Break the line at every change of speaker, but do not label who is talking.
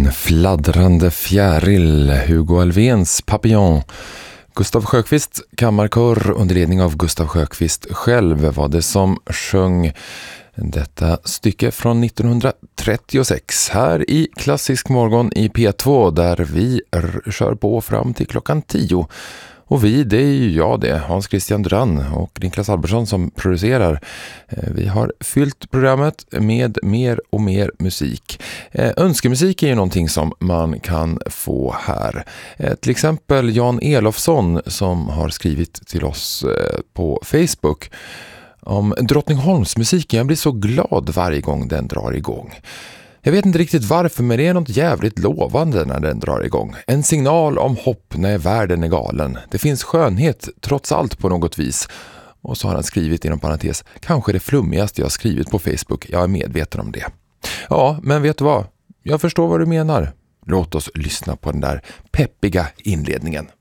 En fladdrande fjäril, Hugo Alfvéns Papillon. Gustav Sjökvist kammarkör under ledning av Gustav Sjökvist själv var det som sjöng detta stycke från 1936 här i Klassisk morgon i P2 där vi kör på fram till klockan 10. Och vi, det är ju jag det, Hans Christian Duran och Niklas Albertsson som producerar. Vi har fyllt programmet med mer och mer musik. Önskemusik är ju någonting som man kan få här. Till exempel Jan Elofsson som har skrivit till oss på Facebook om Drottningholmsmusiken. Jag blir så glad varje gång den drar igång. Jag vet inte riktigt varför, men det är något jävligt lovande när den drar igång. En signal om hopp när världen är galen. Det finns skönhet trots allt på något vis. Och så har han skrivit inom parentes, kanske det flummigaste jag skrivit på Facebook. Jag är medveten om det. Ja, men vet du vad? Jag förstår vad du menar. Låt oss lyssna på den där peppiga inledningen.